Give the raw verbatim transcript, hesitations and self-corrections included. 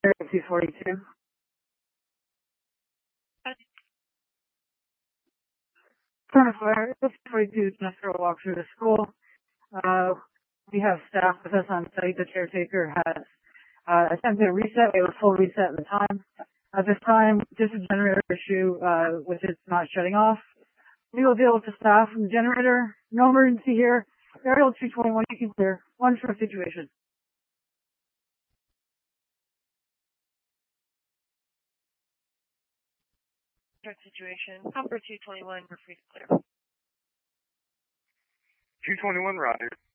Area two forty-two. Current fire, two forty-two is going to walk through the school. Uh, we have staff with us on site. The caretaker has uh, attempted a reset. We have a full reset at the time. At this time, just a generator issue, uh, which is not shutting off. We will deal with the staff and the generator. No emergency here. Aerial two twenty-one, you can clear. One short situation. Short situation. Number two twenty-one, we're free to clear. two twenty-one, Roger.